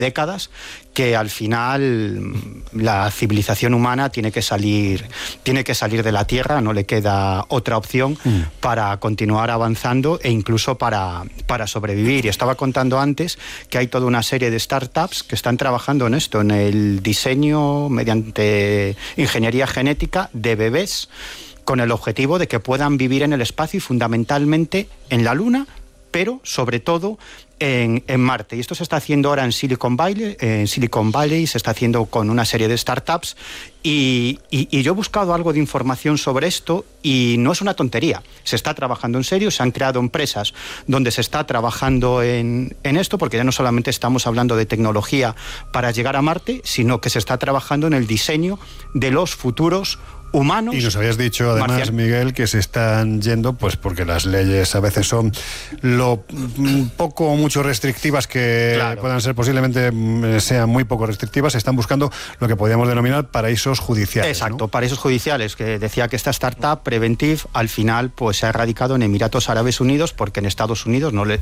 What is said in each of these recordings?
décadas, que al final la civilización humana tiene que salir de la Tierra, no le queda otra opción para continuar avanzando e incluso para sobrevivir. Y estaba contando antes que hay toda una serie de startups que están trabajando en esto, en el diseño mediante ingeniería genética de bebés, con el objetivo de que puedan vivir en el espacio y fundamentalmente en la Luna, pero sobre todo en Marte. Y esto se está haciendo ahora en Silicon Valley, se está haciendo con una serie de startups y yo he buscado algo de información sobre esto y no es una tontería. Se está trabajando en serio, se han creado empresas donde se está trabajando en esto, porque ya no solamente estamos hablando de tecnología para llegar a Marte, sino que se está trabajando en el diseño de los futuros humanos. Y nos habías dicho además, marcianos, Miguel, que se están yendo, pues porque las leyes a veces son lo poco o mucho restrictivas que puedan ser, posiblemente sean muy poco restrictivas, se están buscando lo que podríamos denominar paraísos judiciales. Exacto, ¿no? Paraísos judiciales, que decía que esta startup Preventive al final pues se ha radicado en Emiratos Árabes Unidos, porque en Estados Unidos no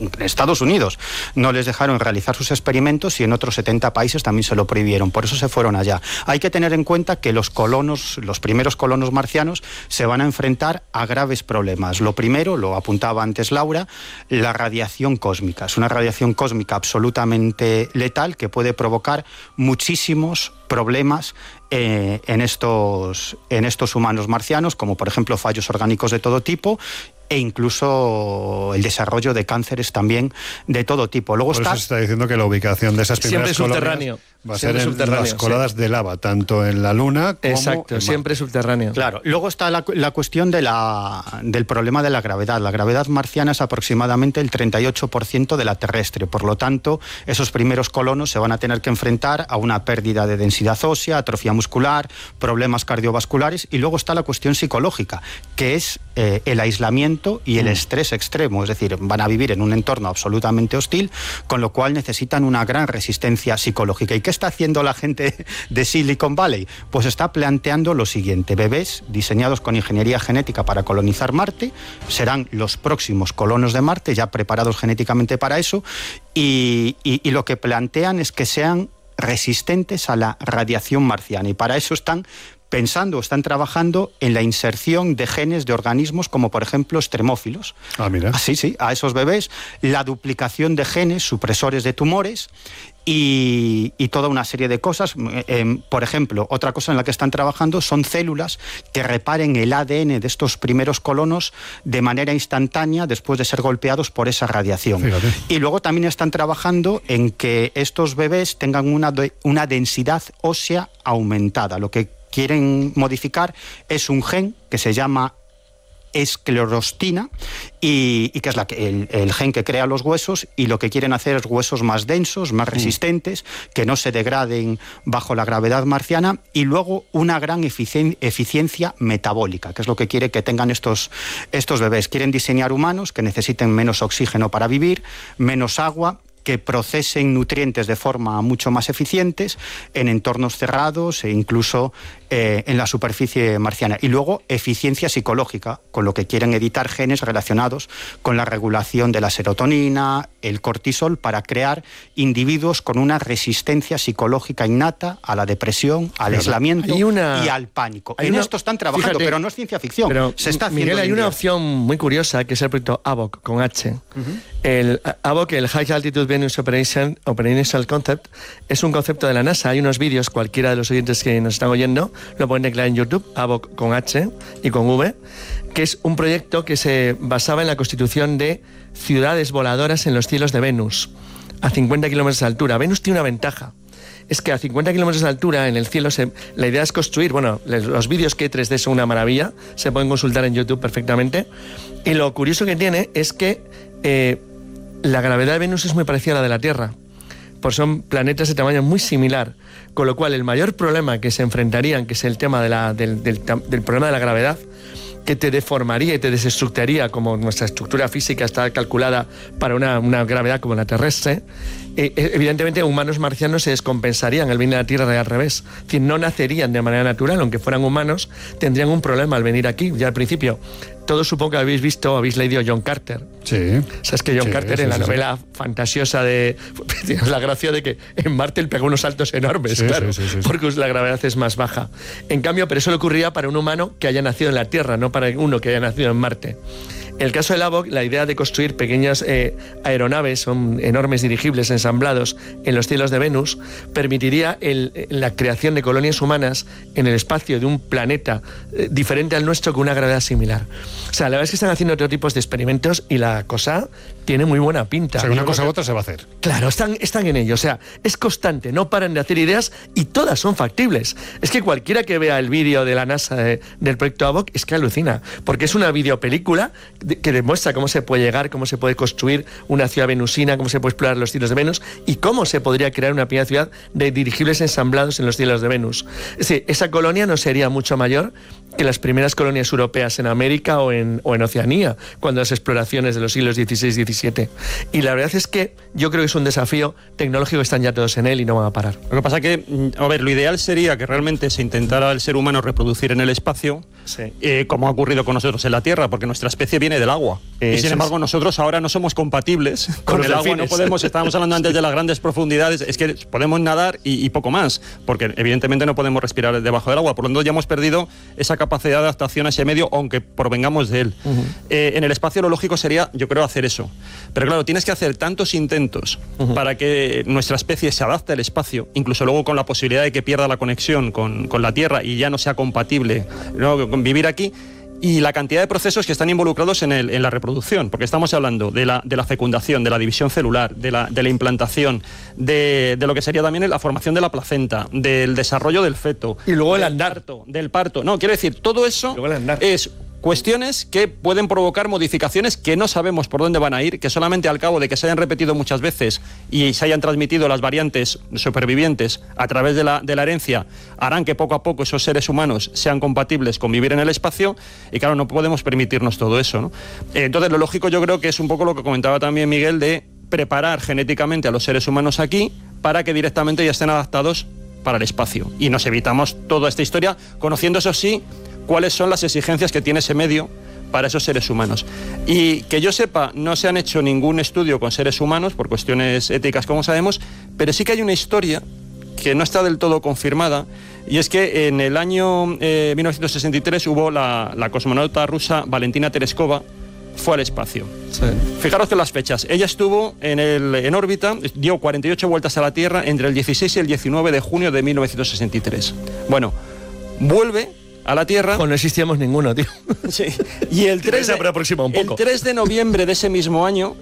les dejaron realizar sus experimentos y en otros 70 países también se lo prohibieron, por eso se fueron allá. Hay que tener en cuenta que los primeros colonos marcianos se van a enfrentar a graves problemas. Lo primero, lo apuntaba antes Laura, la radiación cósmica. Es una radiación cósmica absolutamente letal que puede provocar muchísimos problemas en estos humanos marcianos, como por ejemplo fallos orgánicos de todo tipo e incluso el desarrollo de cánceres también de todo tipo. Luego por eso se está diciendo que la ubicación de esas primeras colonias va a ser en las coladas de lava, tanto en la Luna como exacto, siempre subterráneo. Claro. Luego está la cuestión del problema de la gravedad. La gravedad marciana es aproximadamente el 38% de la terrestre. Por lo tanto, esos primeros colonos se van a tener que enfrentar a una pérdida de densidad ósea, atrofia muscular, problemas cardiovasculares. Y luego está la cuestión psicológica, que es el aislamiento y el estrés extremo. Es decir, van a vivir en un entorno absolutamente hostil, con lo cual necesitan una gran resistencia psicológica. ¿Y qué está haciendo la gente de Silicon Valley? Pues está planteando lo siguiente: bebés diseñados con ingeniería genética para colonizar Marte, serán los próximos colonos de Marte, ya preparados genéticamente para eso, y lo que plantean es que sean resistentes a la radiación marciana, y para eso están trabajando en la inserción de genes de organismos como por ejemplo extremófilos. Mira. Sí, a esos bebés, la duplicación de genes supresores de tumores y toda una serie de cosas. Por ejemplo, otra cosa en la que están trabajando son células que reparen el ADN de estos primeros colonos de manera instantánea después de ser golpeados por esa radiación. Fíjate. Y luego también están trabajando en que estos bebés tengan una densidad ósea aumentada. Lo que quieren modificar es un gen que se llama esclerostina y que es el gen que crea los huesos, y lo que quieren hacer es huesos más densos, más resistentes, que no se degraden bajo la gravedad marciana, y luego una gran eficiencia metabólica, que es lo que quiere que tengan estos bebés. Quieren diseñar humanos que necesiten menos oxígeno para vivir, menos agua, que procesen nutrientes de forma mucho más eficientes en entornos cerrados e incluso en la superficie marciana. Y luego eficiencia psicológica, con lo que quieren editar genes relacionados con la regulación de la serotonina, el cortisol, para crear individuos con una resistencia psicológica innata a la depresión, al aislamiento y al pánico. En esto están trabajando, fíjate, pero no es ciencia ficción. Pero, se está haciendo. Miguel, hay una opción muy curiosa, que es el proyecto AVOC, con H. El AVOC, el High Altitude Venus Operational Concept, es un concepto de la NASA. Hay unos vídeos, cualquiera de los oyentes que nos están oyendo lo pueden declarar en YouTube, AVOC con H y con V, que es un proyecto que se basaba en la constitución de ciudades voladoras en los cielos de Venus, a 50 kilómetros de altura. Venus tiene una ventaja, es que a 50 kilómetros de altura en el cielo la idea es construir, los vídeos que 3D son una maravilla, se pueden consultar en YouTube perfectamente, y lo curioso que tiene es que la gravedad de Venus es muy parecida a la de la Tierra, pues son planetas de tamaño muy similar, con lo cual el mayor problema que se enfrentarían, que es el tema del problema de la gravedad, que te deformaría y te desestructuraría, como nuestra estructura física está calculada para una gravedad como la terrestre, evidentemente humanos marcianos se descompensarían al venir a la Tierra y al revés. Es decir, no nacerían de manera natural, aunque fueran humanos, tendrían un problema al venir aquí. Ya al principio todos supongo que habéis visto, habéis leído John Carter. Sí. Sabes que John Carter en la novela fantasiosa tiene la gracia de que en Marte él pegó unos saltos enormes, porque la gravedad es más baja. En cambio, pero eso le ocurría para un humano que haya nacido en la Tierra, no para uno que haya nacido en Marte. En el caso del Havok, la idea de construir pequeñas aeronaves, son enormes dirigibles ensamblados en los cielos de Venus, permitiría la creación de colonias humanas en el espacio de un planeta diferente al nuestro con una gravedad similar. O sea, la verdad es que están haciendo otro tipo de experimentos y la cosa tiene muy buena pinta. O sea, que una cosa u otra se va a hacer. Claro, están en ello. O sea, es constante, no paran de hacer ideas y todas son factibles. Es que cualquiera que vea el vídeo de la NASA del proyecto Havok es que alucina, porque es una videopelícula que demuestra cómo se puede llegar, cómo se puede construir una ciudad venusina, cómo se puede explorar los cielos de Venus y cómo se podría crear una pequeña ciudad de dirigibles ensamblados en los cielos de Venus. Es decir, esa colonia no sería mucho mayor que las primeras colonias europeas en América o en Oceanía, cuando las exploraciones de los siglos XVI y XVII. Y la verdad es que yo creo que es un desafío tecnológico, están ya todos en él y no van a parar. Lo que pasa que, a ver, lo ideal sería que realmente se intentara el ser humano reproducir en el espacio, como ha ocurrido con nosotros en la Tierra, porque nuestra especie viene del agua. Y sin embargo, nosotros ahora no somos compatibles con el agua, no podemos, estábamos hablando antes de las grandes profundidades, es que podemos nadar y poco más, porque evidentemente no podemos respirar debajo del agua, por lo tanto ya hemos perdido esa capacidad de adaptación a ese medio, aunque provengamos de él. En el espacio lo lógico sería, yo creo, hacer eso. Pero claro, tienes que hacer tantos intentos para que nuestra especie se adapte al espacio, incluso luego con la posibilidad de que pierda la conexión con la Tierra y ya no sea compatible, ¿no?, con vivir aquí. Y la cantidad de procesos que están involucrados en la reproducción, porque estamos hablando de la fecundación, de la división celular, de la implantación, de lo que sería también la formación de la placenta, del desarrollo del feto. Y luego el andar. Del parto. No, quiero decir, todo eso es cuestiones que pueden provocar modificaciones que no sabemos por dónde van a ir, que solamente al cabo de que se hayan repetido muchas veces y se hayan transmitido las variantes supervivientes a través de la herencia, harán que poco a poco esos seres humanos sean compatibles con vivir en el espacio y claro, no podemos permitirnos todo eso, ¿no? Entonces lo lógico yo creo que es un poco lo que comentaba también Miguel, de preparar genéticamente a los seres humanos aquí para que directamente ya estén adaptados para el espacio y nos evitamos toda esta historia, conociendo eso sí cuáles son las exigencias que tiene ese medio para esos seres humanos. Y que yo sepa, no se han hecho ningún estudio con seres humanos por cuestiones éticas, como sabemos, pero sí que hay una historia que no está del todo confirmada, y es que en el año 1963 hubo la cosmonauta rusa Valentina Tereskova, fue al espacio. Sí. Fijaros que las fechas. Ella estuvo en órbita, dio 48 vueltas a la Tierra entre el 16 y el 19 de junio de 1963. Bueno, vuelve a la Tierra. No existíamos ninguno, tío. Sí. Y el 3 de noviembre de ese mismo año,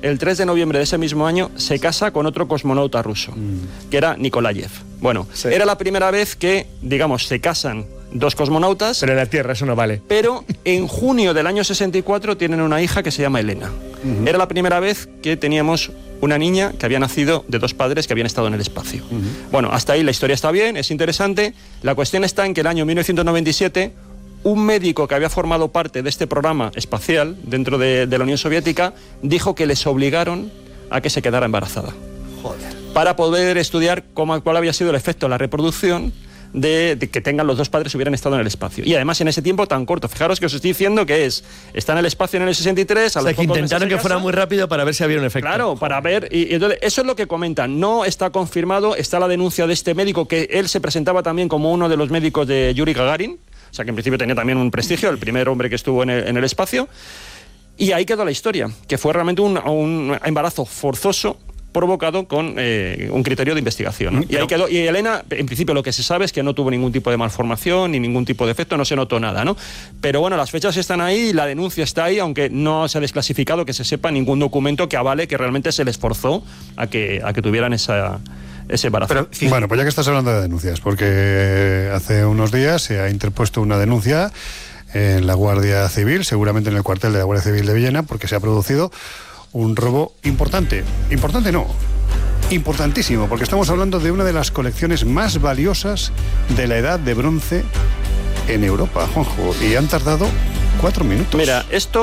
se casa con otro cosmonauta ruso, que era Nikolayev. Bueno, era la primera vez que, digamos, se casan dos cosmonautas. Pero en la Tierra eso no vale. Pero en junio del año 64 tienen una hija que se llama Elena. Era la primera vez que teníamos una niña que había nacido de dos padres que habían estado en el espacio. Bueno, hasta ahí la historia está bien, es interesante. La cuestión está en que el año 1997 un médico que había formado parte de este programa espacial dentro de la Unión Soviética dijo que les obligaron a que se quedara embarazada. Joder. Para poder estudiar cuál había sido el efecto de la reproducción de que tengan los dos padres hubieran estado en el espacio. Y además en ese tiempo tan corto. Fijaros que os estoy diciendo que está en el espacio en el 63. O sea, que intentaron que fuera muy rápido para ver si había un efecto. Claro, para ver. Y entonces, eso es lo que comentan. No está confirmado. Está la denuncia de este médico, que él se presentaba también como uno de los médicos de Yuri Gagarin. O sea, que en principio tenía también un prestigio, el primer hombre que estuvo en el espacio. Y ahí quedó la historia, que fue realmente un embarazo forzoso provocado con un criterio de investigación, ¿no? Y ahí quedó. Y Elena, en principio lo que se sabe es que no tuvo ningún tipo de malformación ni ningún tipo de efecto, no se notó nada, ¿no? Pero bueno, las fechas están ahí, la denuncia está ahí, aunque no se ha desclasificado, que se sepa, ningún documento que avale que realmente se les forzó a que tuvieran ese embarazo. Pero, sí. Bueno, pues ya que estás hablando de denuncias, porque hace unos días se ha interpuesto una denuncia en la Guardia Civil, seguramente en el cuartel de la Guardia Civil de Villena, porque se ha producido un robo importante. Importante no, importantísimo, porque estamos hablando de una de las colecciones más valiosas de la Edad de Bronce en Europa, Juanjo, y han tardado 4 minutos. Mira, esto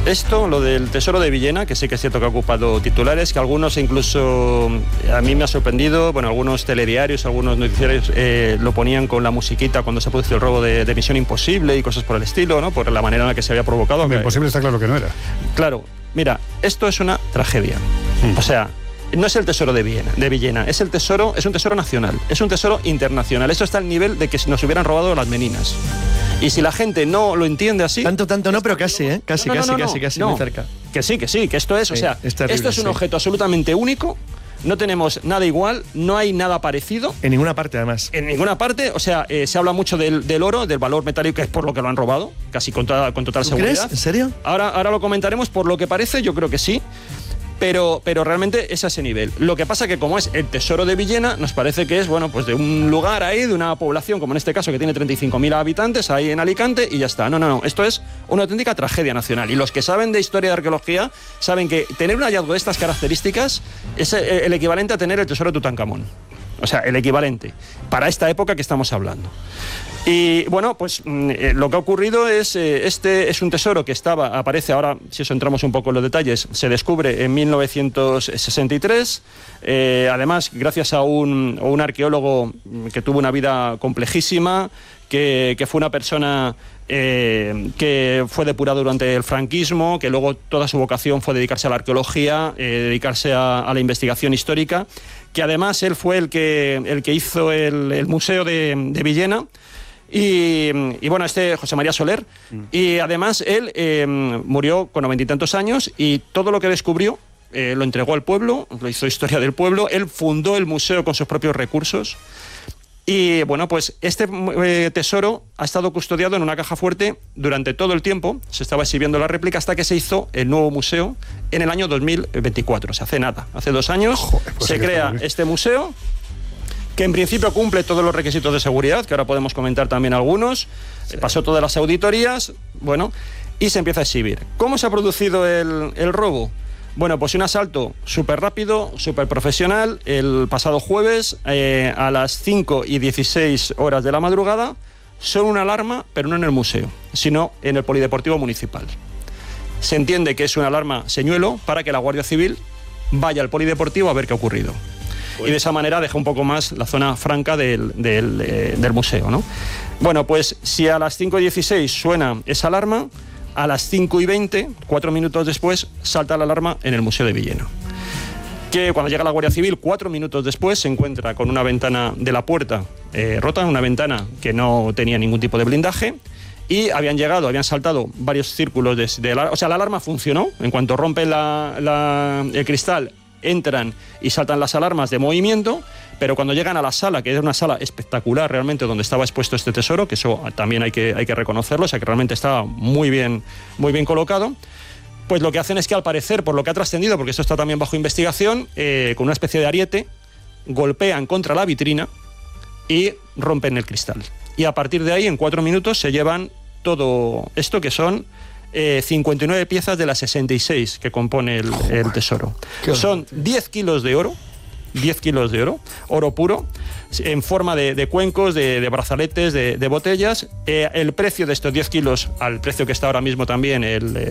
Esto, lo del Tesoro de Villena, que sí que es cierto que ha ocupado titulares, que algunos incluso, a mí me ha sorprendido, bueno, algunos telediarios, algunos noticiarios lo ponían con la musiquita cuando se produjo el robo de Misión Imposible y cosas por el estilo, ¿no? Por la manera en la que se había provocado. Imposible está claro que no era. Claro, mira, esto es una tragedia. O sea, no es el Tesoro de Villena, es un tesoro nacional, es un tesoro internacional. Esto está al nivel de que nos hubieran robado las Meninas. Y si la gente no lo entiende así... Tanto no, pero casi, ¿eh? Casi, muy cerca. Que sí, que esto es, o sea, esto es un objeto absolutamente único, no tenemos nada igual, no hay nada parecido. En ninguna parte, además. En ninguna parte, o sea, se habla mucho del oro, del valor metálico, que es por lo que lo han robado, casi con total seguridad. ¿Crees? ¿En serio? Ahora lo comentaremos, por lo que parece, yo creo que sí. Pero realmente es a ese nivel. Lo que pasa que como es el Tesoro de Villena, nos parece que es, bueno, pues de un lugar ahí, de una población, como en este caso, que tiene 35.000 habitantes ahí en Alicante, y ya está. No. Esto es una auténtica tragedia nacional. Y los que saben de historia de arqueología saben que tener un hallazgo de estas características es el equivalente a tener el Tesoro de Tutankamón. O sea, el equivalente, para esta época que estamos hablando. Y bueno, pues lo que ha ocurrido es, este es un tesoro que aparece ahora, si os entramos un poco en los detalles, se descubre en 1963, además gracias a un arqueólogo que tuvo una vida complejísima, que fue una persona que fue depurado durante el franquismo, que luego toda su vocación fue dedicarse a la arqueología, dedicarse a la investigación histórica, que además él fue el que hizo el Museo de Villena. Y bueno, José María Soler, y además él murió con 90 y tantos años, y todo lo que descubrió lo entregó al pueblo, lo hizo historia del pueblo. Él fundó el museo con sus propios recursos. Y bueno, pues este tesoro ha estado custodiado en una caja fuerte durante todo el tiempo. Se estaba exhibiendo la réplica hasta que se hizo el nuevo museo en el año 2024. O sea, hace nada, hace 2 años. Joder, pues se crea este museo, que en principio cumple todos los requisitos de seguridad, que ahora podemos comentar también algunos. Sí. Pasó todas las auditorías, bueno, y se empieza a exhibir. ¿Cómo se ha producido el robo? Bueno, pues un asalto súper rápido, súper profesional, el pasado jueves a las 5:16 de la madrugada, son una alarma, pero no en el museo, sino en el Polideportivo Municipal. Se entiende que es una alarma señuelo para que la Guardia Civil vaya al Polideportivo a ver qué ha ocurrido. Y de esa manera deja un poco más la zona franca del museo, ¿no? Bueno, pues si a las 5:16 suena esa alarma, a las 5:20, 4 minutos después, salta la alarma en el Museo de Villena. Que cuando llega la Guardia Civil, 4 minutos después, se encuentra con una ventana de la puerta rota, una ventana que no tenía ningún tipo de blindaje, y habían saltado varios círculos de alarma. O sea, la alarma funcionó. En cuanto rompe el cristal, entran y saltan las alarmas de movimiento, pero cuando llegan a la sala, que era una sala espectacular realmente, donde estaba expuesto este tesoro, que eso también hay que reconocerlo, o sea que realmente estaba muy bien colocado, pues lo que hacen es que, al parecer, por lo que ha trascendido, porque esto está también bajo investigación, con una especie de ariete, golpean contra la vitrina y rompen el cristal. Y a partir de ahí, en 4 minutos, se llevan todo esto, que son 59 piezas de las 66 que compone el tesoro. Son 10 kilos de oro, oro puro, en forma de cuencos, de brazaletes, de botellas. El precio de estos 10 kilos, al precio que está ahora mismo también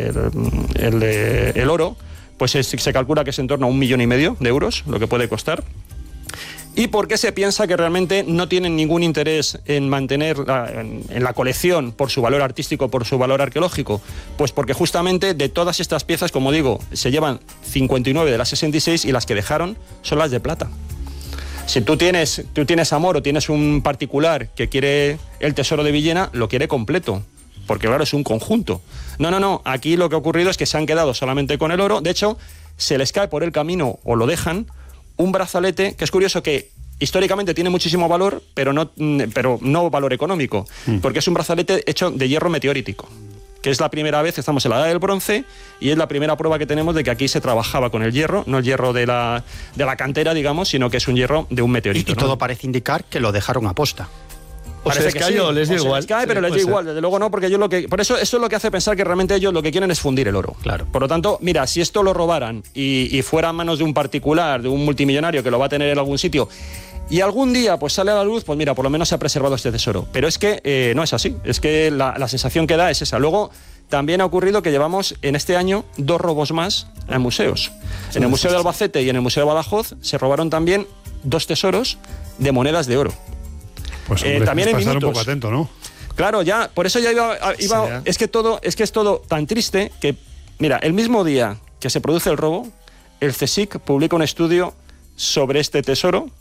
el oro, pues se calcula que es en torno a 1,5 millones de euros lo que puede costar. ¿Y por qué se piensa que realmente no tienen ningún interés en mantener en la colección por su valor artístico, por su valor arqueológico? Pues porque justamente de todas estas piezas, como digo, se llevan 59 de las 66, y las que dejaron son las de plata. Si tú tienes amor, o tienes un particular que quiere el Tesoro de Villena, lo quiere completo, porque claro, es un conjunto. No, aquí lo que ha ocurrido es que se han quedado solamente con el oro. De hecho, se les cae por el camino, o lo dejan, un brazalete, que es curioso, que históricamente tiene muchísimo valor, pero no valor económico, porque es un brazalete hecho de hierro meteorítico, que es la primera vez, estamos en la edad del bronce, y es la primera prueba que tenemos de que aquí se trabajaba con el hierro, no el hierro de la cantera, digamos, sino que es un hierro de un meteorito. Y todo parece indicar que lo dejaron a posta. Parece que sí, les da igual. Pero les da igual, desde luego no, porque por eso es lo que hace pensar que realmente ellos lo que quieren es fundir el oro. Claro. Por lo tanto, mira, si esto lo robaran y fuera a manos de un particular, de un multimillonario que lo va a tener en algún sitio, y algún día pues sale a la luz, pues mira, por lo menos se ha preservado este tesoro. Pero es que no es así, es que la sensación que da es esa. Luego, también ha ocurrido que llevamos en este año 2 robos más en museos. En el Museo de Albacete y en el Museo de Badajoz se robaron también 2 tesoros de monedas de oro. Pues hombre, también en estar minutos. un poco atento, ¿no? Claro, ya, por eso ya iba es que es todo tan triste que, mira, el mismo día que se produce el robo, el CSIC publica un estudio sobre este tesoro